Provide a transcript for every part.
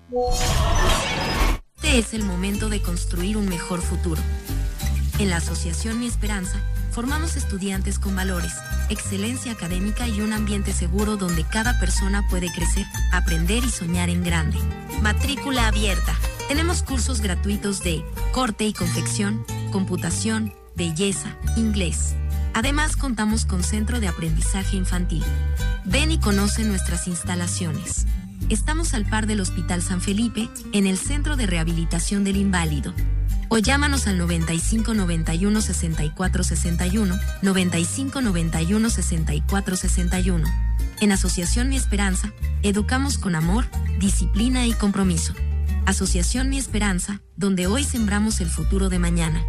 Este es el momento de construir un mejor futuro. En la Asociación Mi Esperanza, formamos estudiantes con valores, excelencia académica y un ambiente seguro donde cada persona puede crecer, aprender y soñar en grande. Matrícula abierta. Tenemos cursos gratuitos de corte y confección, computación, belleza, inglés. Además, contamos con centro de aprendizaje infantil. Ven y conoce nuestras instalaciones. Estamos al par del Hospital San Felipe, en el Centro de Rehabilitación del Inválido. O llámanos al 95 91 64 61, 95 91 64 61. En Asociación Mi Esperanza, educamos con amor, disciplina y compromiso. Asociación Mi Esperanza, donde hoy sembramos el futuro de mañana.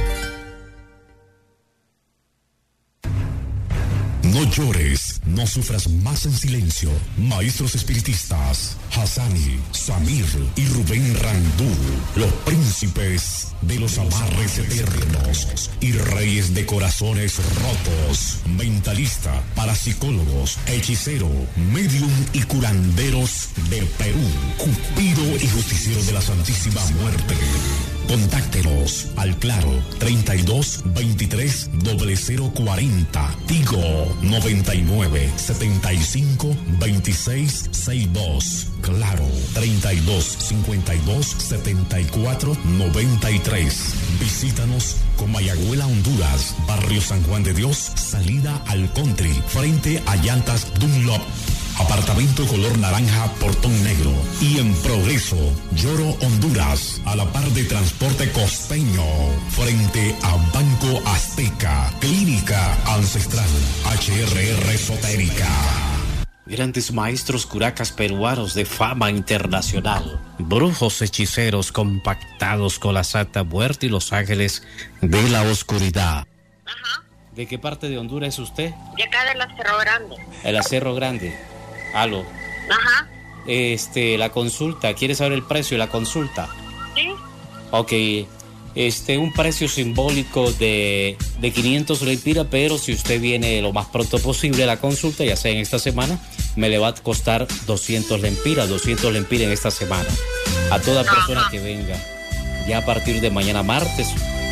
No llores, no sufras más en silencio. Maestros espiritistas, Hassani, Samir y Rubén Randú, los príncipes de los amarres eternos y reyes de corazones rotos, mentalista, parapsicólogos, hechicero, medium y curanderos de Perú, Cupido y justiciero de la Santísima Muerte. Contáctenos al Claro 32 23 0040, Tigo 99 75 26 62, Claro 32 52 74 93. Visítanos Comayagüela, Honduras, Barrio San Juan de Dios, salida al Country, frente a Llantas Dunlop. Apartamento color naranja, portón negro. Y en Progreso, Lloro, Honduras, a la par de Transporte Costeño, frente a Banco Azteca, Clínica Ancestral, HRR Esotérica. Grandes maestros curacas peruanos de fama internacional. Brujos hechiceros compactados con la Santa Muerte y los ángeles de la oscuridad. Ajá. ¿De qué parte de Honduras es usted? De acá de la Cerro Grande. El Cerro Grande. Aló. Ajá. La consulta, ¿quiere saber el precio de la consulta? Sí. Ok, un precio simbólico de 500 lempiras, pero si usted viene lo más pronto posible a la consulta, ya sea en esta semana, me le va a costar 200 lempiras en esta semana. A toda persona que venga, ya a partir de mañana martes,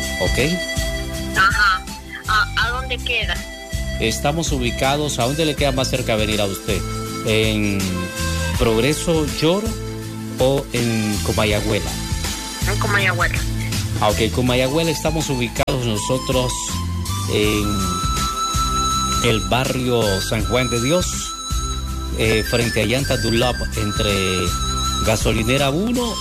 ¿ok? Ajá. ¿A dónde queda? Estamos ubicados, ¿a dónde le queda más cerca venir a usted? ¿En Progreso, Lloro o en Comayagüela? En Comayagüela. Ok, Comayagüela estamos ubicados nosotros en el barrio San Juan de Dios, frente a Llanta Dunlop, entre Gasolinera 1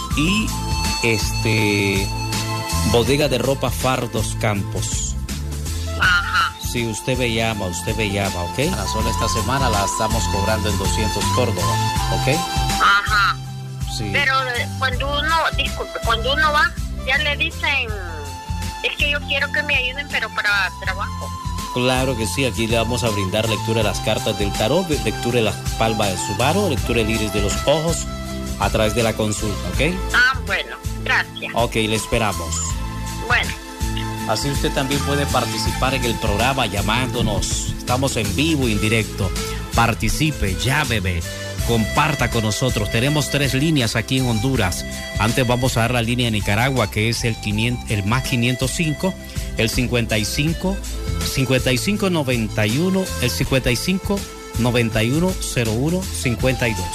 y Bodega de Ropa Fardos Campos. Ajá. Si usted me llama, ¿ok? A la sola esta semana la estamos cobrando en 200 Córdoba, ¿ok? Ajá. Sí. Pero cuando uno va, ya le dicen, es que yo quiero que me ayuden, pero para trabajo. Claro que sí, aquí le vamos a brindar lectura de las cartas del tarot, lectura de la palma de su mano, lectura del iris de los ojos, a través de la consulta, ¿ok? Ah, bueno, gracias. Ok, le esperamos. Bueno. Así usted también puede participar en el programa llamándonos. Estamos en vivo, en directo. Participe, llámeme, comparta con nosotros. Tenemos 3 líneas aquí en Honduras. Antes vamos a dar la línea de Nicaragua, que es el más 505, el 55 91, el 55 91 01 52.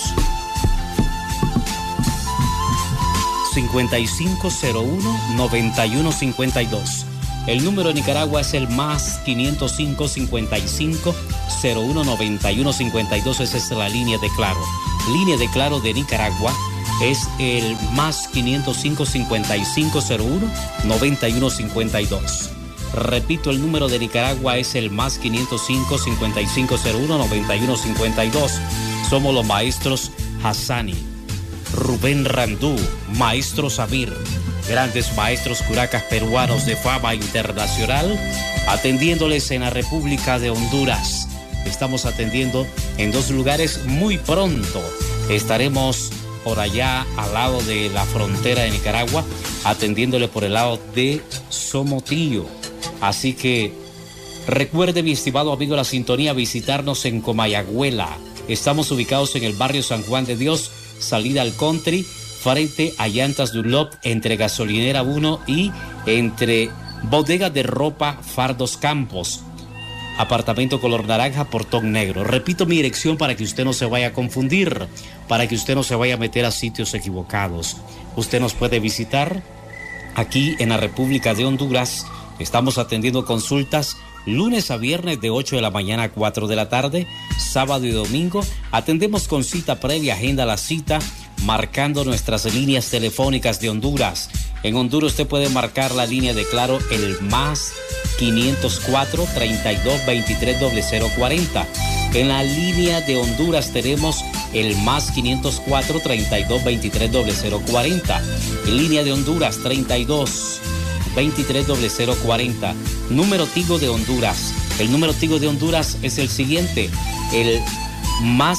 5501 9152. El número de Nicaragua es el más 505 55 01 91 52. Esa es la línea de Claro. Línea de Claro de Nicaragua es el más 505 55 01 91 52. Repito, el número de Nicaragua es el más 505 55 01 91 52. Somos los maestros Hassani, Rubén Randú, maestro Samir, grandes maestros curacas peruanos de fama internacional, atendiéndoles en la República de Honduras. Estamos atendiendo en 2 lugares muy pronto. Estaremos por allá al lado de la frontera de Nicaragua, atendiéndole por el lado de Somotillo. Así que recuerde, mi estimado amigo, la sintonía, visitarnos en Comayagüela. Estamos ubicados en el barrio San Juan de Dios, salida al Country, frente a Llantas Dunlop, entre Gasolinera 1 y entre Bodega de Ropa Fardos Campos. Apartamento color naranja, portón negro. Repito mi dirección para que usted no se vaya a confundir, para que usted no se vaya a meter a sitios equivocados. Usted nos puede visitar aquí en la República de Honduras. Estamos atendiendo consultas lunes a viernes de 8 de la mañana a 4 de la tarde, sábado y domingo. Atendemos con cita previa, agenda la cita, marcando nuestras líneas telefónicas de Honduras. En Honduras usted puede marcar la línea de Claro, el más 504 32 23 0040. En la línea de Honduras tenemos el más 504 32 23 0040. En línea de Honduras 32 23 0040. Número Tigo de Honduras. El número Tigo de Honduras es el siguiente: el más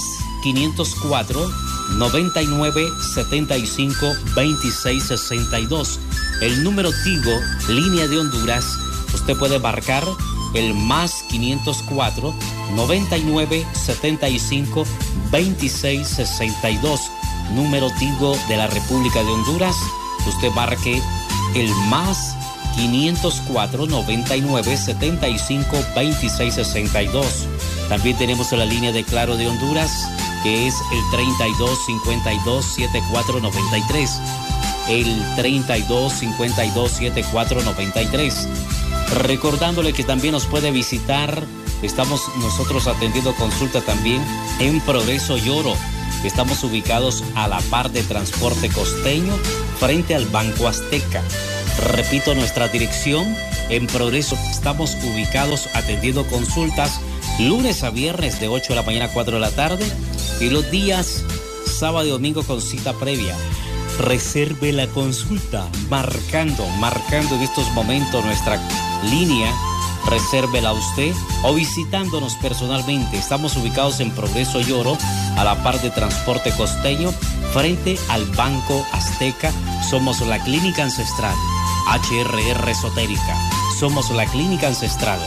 504 99 75 26 62. El número Tigo, línea de Honduras, usted puede marcar el más 504 99 75 26 62. Número Tigo de la República de Honduras, usted marque el más 504 99 75 26 62. También tenemos la línea de Claro de Honduras, que es el 32 52 74 93. El 32 52 74 93. Recordándole que también nos puede visitar, estamos nosotros atendiendo consulta también en Progreso y Oro. Estamos ubicados a la par de Transporte Costeño, frente al Banco Azteca. Repito nuestra dirección, en Progreso estamos ubicados atendiendo consultas lunes a viernes de 8 de la mañana a 4 de la tarde y los días sábado y domingo con cita previa. Reserve la consulta marcando en estos momentos nuestra línea. Resérvela usted o visitándonos personalmente. Estamos ubicados en Progreso y Oro, a la par de Transporte Costeño, frente al Banco Azteca. Somos la Clínica Ancestral HRR Esotérica. Somos la Clínica Ancestral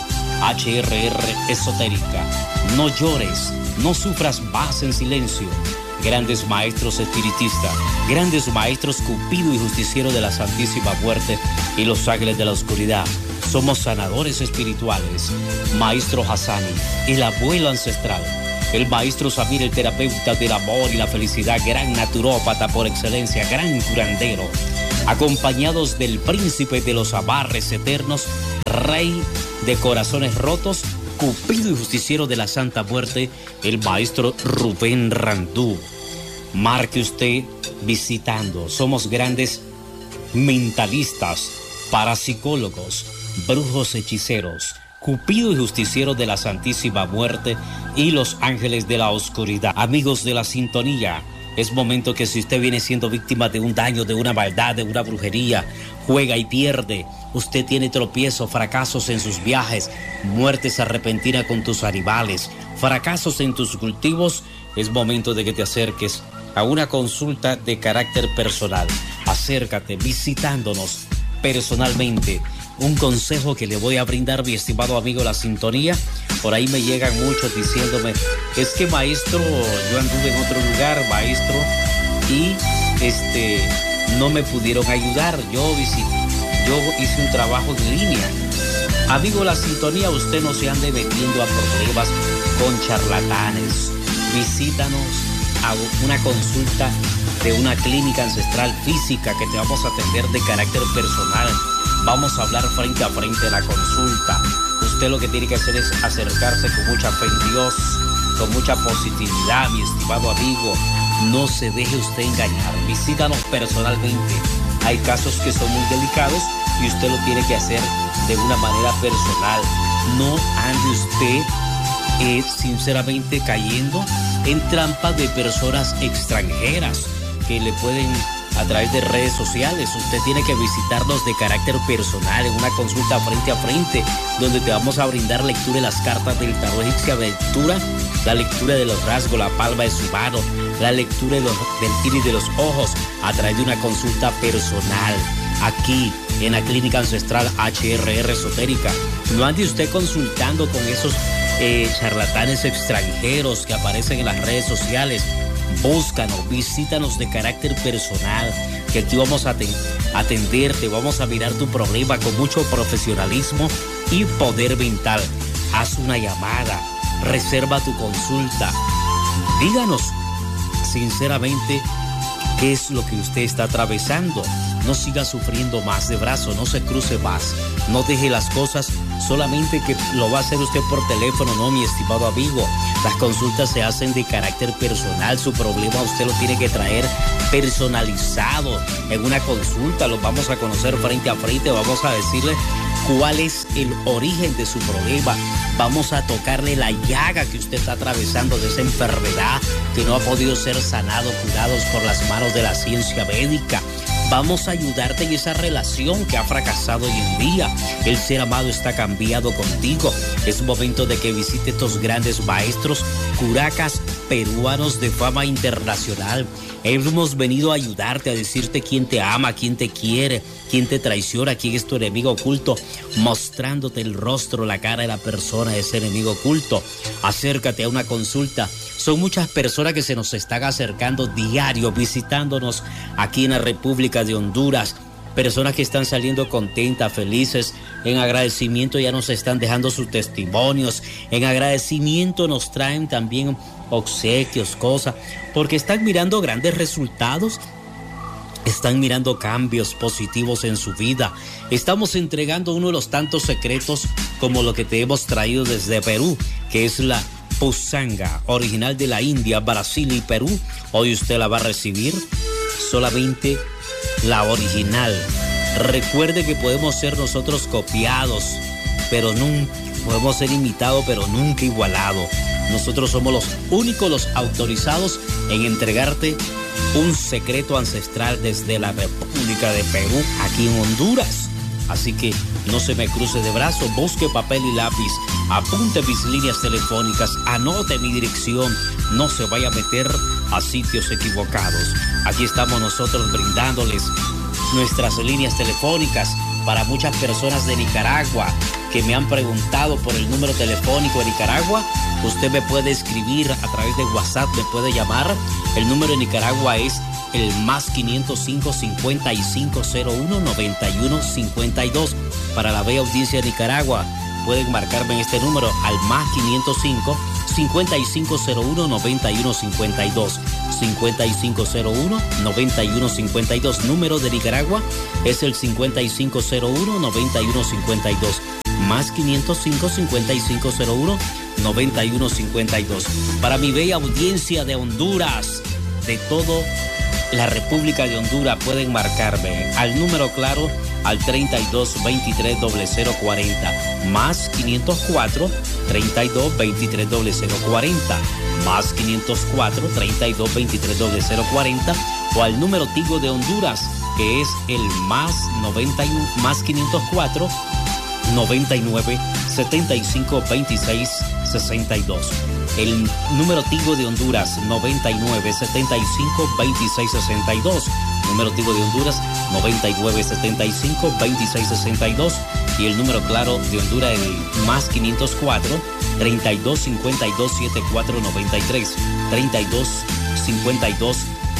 HRR Esotérica. No llores, no sufras más en silencio. Grandes maestros espiritistas, grandes maestros Cupido y Justiciero de la Santísima Muerte y los Ángeles de la Oscuridad. Somos sanadores espirituales. Maestro Hassani, el abuelo ancestral. El maestro Samir, el terapeuta del amor y la felicidad, gran naturópata por excelencia, gran curandero. Acompañados del príncipe de los amarres eternos, rey de corazones rotos, Cupido y Justiciero de la Santa Muerte, el maestro Rubén Randú. Marque usted visitando. Somos grandes mentalistas, parapsicólogos, brujos hechiceros, Cupido y Justiciero de la Santísima Muerte y los Ángeles de la Oscuridad. Amigos de la sintonía, es momento que si usted viene siendo víctima de un daño, de una maldad, de una brujería, juega y pierde, usted tiene tropiezos, fracasos en sus viajes, muertes repentinas con tus animales, fracasos en tus cultivos, es momento de que te acerques a una consulta de carácter personal. Acércate visitándonos personalmente. Un consejo que le voy a brindar, mi estimado amigo La Sintonía. Por ahí me llegan muchos diciéndome, es que maestro, yo anduve en otro lugar, maestro, y no me pudieron ayudar. Yo hice un trabajo en línea. Amigo La Sintonía, usted no se ande metiendo a problemas con charlatanes. Visítanos a una consulta de una clínica ancestral física que te vamos a atender de carácter personal. Vamos a hablar frente a frente en la consulta. Usted lo que tiene que hacer es acercarse con mucha fe en Dios, con mucha positividad, mi estimado amigo. No se deje usted engañar. Visítanos personalmente. Hay casos que son muy delicados y usted lo tiene que hacer de una manera personal. No ande usted sinceramente cayendo en trampas de personas extranjeras que le pueden, a través de redes sociales. Usted tiene que visitarnos de carácter personal en una consulta frente a frente, donde te vamos a brindar lectura de las cartas del tarot egipcio, la lectura de los rasgos, la palma de su mano, la lectura del iris de los ojos, a través de una consulta personal aquí en la Clínica Ancestral HRR Esotérica. No ande usted consultando con esos charlatanes extranjeros que aparecen en las redes sociales. Búscanos, visítanos de carácter personal, que aquí vamos a atenderte, vamos a mirar tu problema con mucho profesionalismo y poder mental. Haz una llamada, reserva tu consulta. Díganos sinceramente qué es lo que usted está atravesando. No siga sufriendo más de brazo, no se cruce más. No deje las cosas solamente que lo va a hacer usted por teléfono, no, mi estimado amigo. Las consultas se hacen de carácter personal. Su problema usted lo tiene que traer personalizado. En una consulta lo vamos a conocer frente a frente, vamos a decirle cuál es el origen de su problema. Vamos a tocarle la llaga que usted está atravesando de esa enfermedad que no ha podido ser sanado, curados por las manos de la ciencia médica. Vamos a ayudarte en esa relación que ha fracasado hoy en día. El ser amado está cambiado contigo. Es momento de que visite estos grandes maestros curacas peruanos de fama internacional. Hemos venido a ayudarte, a decirte quién te ama, quién te quiere, quién te traiciona, quién es tu enemigo oculto, mostrándote el rostro, la cara de la persona de ese enemigo oculto. Acércate a una consulta. Son muchas personas que se nos están acercando diario, visitándonos aquí en la República de Honduras. Personas que están saliendo contentas, felices. En agradecimiento ya nos están dejando sus testimonios. En agradecimiento nos traen también obsequios, cosas, porque están mirando grandes resultados. Están mirando cambios positivos en su vida. Estamos entregando uno de los tantos secretos como lo que te hemos traído desde Perú, que es la Pusanga, original de la India, Brasil y Perú. Hoy usted la va a recibir solamente la original. Recuerde que podemos ser nosotros copiados, pero nunca podemos ser imitados, pero nunca igualados. Nosotros somos los únicos, los autorizados en entregarte un secreto ancestral desde la República de Perú, aquí en Honduras. Así que no se me cruce de brazo, busque papel y lápiz, apunte mis líneas telefónicas, anote mi dirección, no se vaya a meter a sitios equivocados. Aquí estamos nosotros brindándoles nuestras líneas telefónicas para muchas personas de Nicaragua que me han preguntado por el número telefónico de Nicaragua. Usted me puede escribir a través de WhatsApp, me puede llamar. El número de Nicaragua es el más 505 5501 9152. Para la bella audiencia de Nicaragua, pueden marcarme en este número al más 505 5501 9152. 5501 9152. Número de Nicaragua es el 5501 9152. Más 505 5501 9152. Para mi bella audiencia de Honduras, de todo la República de Honduras, pueden marcarme al número claro al 32 23 0040, más 504 32 23 0040, más 504 32 23 0040, o al número Tigo de Honduras, que es el más 91 más 504 99 75 26 62. El número Tigo de Honduras 99 75 26 62. Número Tigo de Honduras 99 75 26 62. Y el número claro de Honduras, el más 504 32 52 74 93. 32 52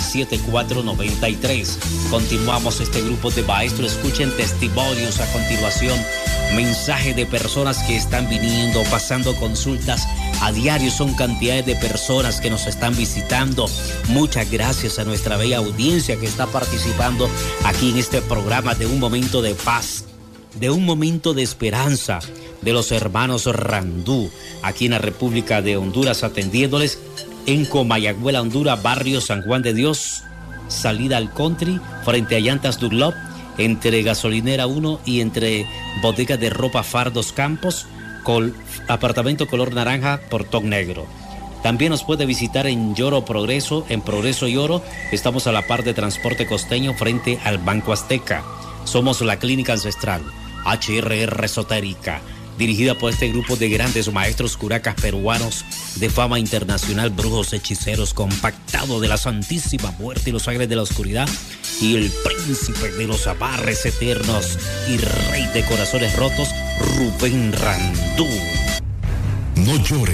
7493. Continuamos este grupo de maestros. Escuchen testimonios a continuación, mensajes de personas que están viniendo, pasando consultas a diario. Son cantidades de personas que nos están visitando. Muchas gracias a nuestra bella audiencia que está participando aquí en este programa de un momento de paz, de un momento de esperanza, de los hermanos Randú, aquí en la República de Honduras, atendiéndoles en Comayagüela, Honduras, barrio San Juan de Dios, salida al country, frente a Llantas Dunlop, entre Gasolinera 1 y entre Bodegas de Ropa Fardos Campos, con apartamento color naranja, portón negro. También nos puede visitar en Lloro Progreso, en Progreso Lloro. Estamos a la par de Transporte Costeño, frente al Banco Azteca. Somos la Clínica Ancestral, HRR Esotérica, dirigida por este grupo de grandes maestros curacas peruanos de fama internacional, brujos, hechiceros, compactado de la Santísima Muerte y los ángeles de la oscuridad, y el príncipe de los amarres eternos y rey de corazones rotos, Rubén Randú. No llores,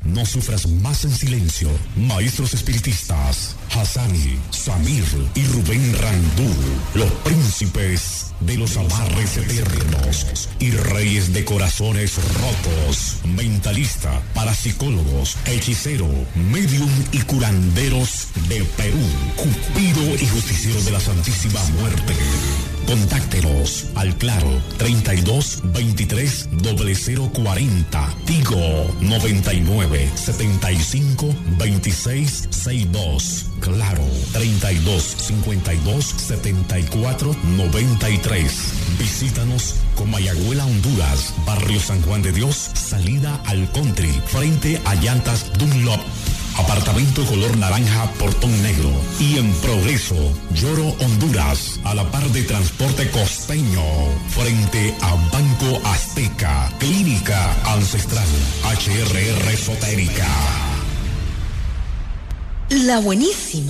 no sufras más en silencio. Maestros espiritistas, Hassani, Samir y Rubén Randú, los príncipes de los amarres eternos y reyes de corazones rotos, mentalista, parapsicólogos, hechicero, medium y curanderos de Perú, Cupido y justiciero de la Santísima Muerte. Contáctenos al Claro 32 23 0040, Tigo 99 75 26 62, Claro 32 52 74 93. Visítanos con Mayagüela, Honduras, Barrio San Juan de Dios, salida al Country, frente a Llantas Dunlop. Apartamento color naranja, portón negro. Y en Progreso, Lloro, Honduras, a la par de Transporte Costeño, frente a Banco Azteca. Clínica Ancestral, HRR Esotérica. La buenísima.